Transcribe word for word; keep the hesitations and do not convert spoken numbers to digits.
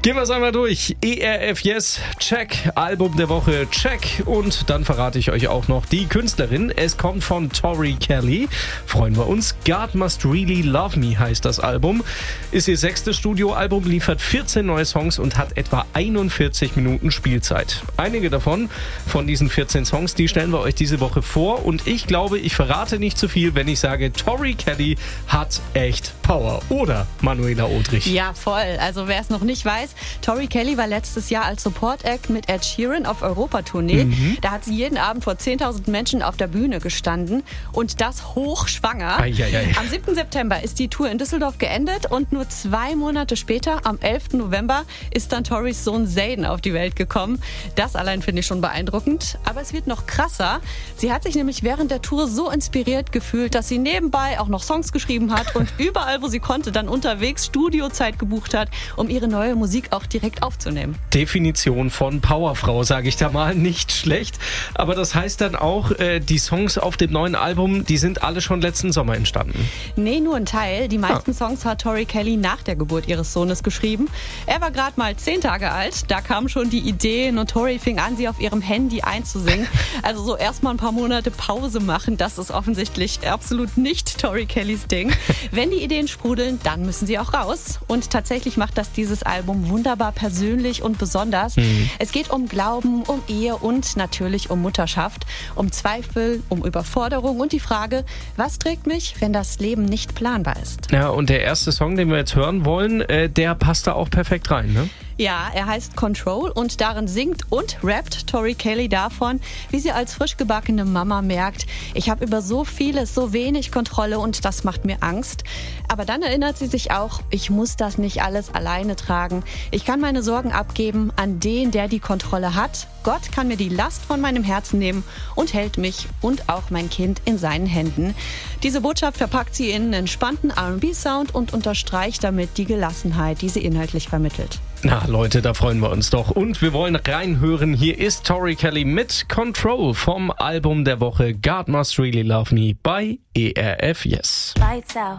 Gehen wir es einmal durch. E R F Yes, check. Album der Woche, check. Und dann verrate ich euch auch noch die Künstlerin. Es kommt von Tori Kelly. Freuen wir uns. God Must Really Love Me heißt das Album. Ist ihr sechstes Studioalbum, liefert vierzehn neue Songs und hat etwa einundvierzig Minuten Spielzeit. Einige davon, von diesen vierzehn Songs, die stellen wir euch diese Woche vor. Und ich glaube, ich verrate nicht zu viel, wenn ich sage, Tori Kelly hat echt Power. Oder, Manuela Odrich? Ja, voll. Also wer es noch nicht weiß, Tori Kelly war letztes Jahr als Support-Act mit Ed Sheeran auf Europatournee. Mhm. Da hat sie jeden Abend vor zehntausend Menschen auf der Bühne gestanden und das hochschwanger. Ei, ei, ei. Am siebten September ist die Tour in Düsseldorf geendet und nur zwei Monate später, am elften November, ist dann Toris Sohn Zayn auf die Welt gekommen. Das allein finde ich schon beeindruckend. Aber es wird noch krasser. Sie hat sich nämlich während der Tour so inspiriert gefühlt, dass sie nebenbei auch noch Songs geschrieben hat und überall, wo sie konnte, dann unterwegs Studiozeit gebucht hat, um ihre neue Musik auch direkt aufzunehmen. Definition von Powerfrau, sage ich da mal, nicht schlecht. Aber das heißt dann auch, äh, die Songs auf dem neuen Album, die sind alle schon letzten Sommer entstanden? Nee, nur ein Teil. Die meisten ah. Songs hat Tori Kelly nach der Geburt ihres Sohnes geschrieben. Er war gerade mal zehn Tage alt. Da kam schon die Idee und Tori fing an, sie auf ihrem Handy einzusingen. Also so erstmal ein paar Monate Pause machen, das ist offensichtlich absolut nicht Tori Kellys Ding. Wenn die Ideen sprudeln, dann müssen sie auch raus. Und tatsächlich macht das dieses Album wunderbar persönlich und besonders. Mhm. Es geht um Glauben, um Ehe und natürlich um Mutterschaft, um Zweifel, um Überforderung und die Frage, was trägt mich, wenn das Leben nicht planbar ist? Ja, und der erste Song, den wir jetzt hören wollen, äh, der passt da auch perfekt rein, ne? Ja, er heißt Control und darin singt und rappt Tori Kelly davon, wie sie als frisch gebackene Mama merkt, ich habe über so vieles so wenig Kontrolle und das macht mir Angst. Aber dann erinnert sie sich auch, ich muss das nicht alles alleine tragen. Ich kann meine Sorgen abgeben an den, der die Kontrolle hat. Gott kann mir die Last von meinem Herzen nehmen und hält mich und auch mein Kind in seinen Händen. Diese Botschaft verpackt sie in einen entspannten R and B-Sound und unterstreicht damit die Gelassenheit, die sie inhaltlich vermittelt. Na Leute, da freuen wir uns doch. Und wir wollen reinhören. Hier ist Tori Kelly mit Control vom Album der Woche God Must Really Love Me bei E R F Yes. Lights out.